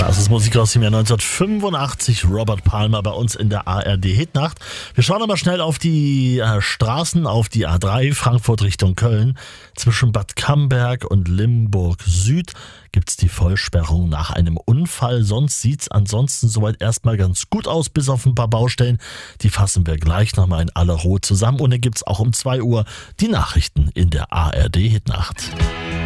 Das ist Musik aus dem Jahr 1985, Robert Palmer bei uns in der ARD-Hitnacht. Wir schauen aber schnell auf die Straßen, auf die A3 Frankfurt Richtung Köln. Zwischen Bad Camberg und Limburg Süd gibt's die Vollsperrung nach einem Unfall. Sonst sieht's ansonsten soweit erstmal ganz gut aus, bis auf ein paar Baustellen. Die fassen wir gleich nochmal in aller Ruhe zusammen. Und dann gibt's auch um 2 Uhr die Nachrichten in der ARD-Hitnacht.